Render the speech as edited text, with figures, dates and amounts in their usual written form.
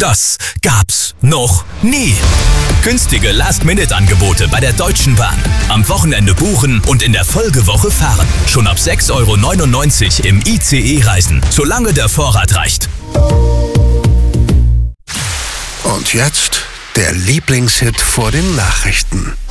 Das gab's noch nie. Günstige Last-Minute-Angebote bei der Deutschen Bahn. Am Wochenende buchen und in der Folgewoche fahren. Schon ab 6,99 € im ICE reisen, solange der Vorrat reicht. Und jetzt der Lieblingshit vor den Nachrichten.